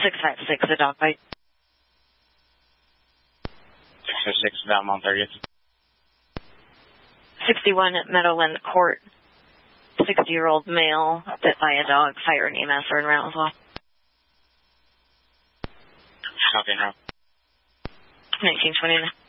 656, a dog bite. 656, down on 30th. 61 Meadowland Court. 60-year-old male bit by a dog. Fire and EMS are en route as well. Copy, en route. 1929.